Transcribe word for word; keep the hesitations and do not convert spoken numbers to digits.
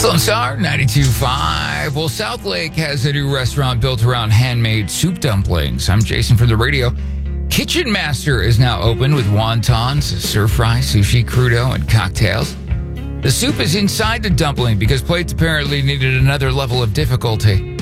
Lone Star ninety-two point five. Well, South Lake has a new restaurant built around handmade soup dumplings. I'm Jason from the radio. Kitchen Master is now open with wontons, stir fry, sushi, crudo, and cocktails. The soup is inside the dumpling because plates apparently needed another level of difficulty.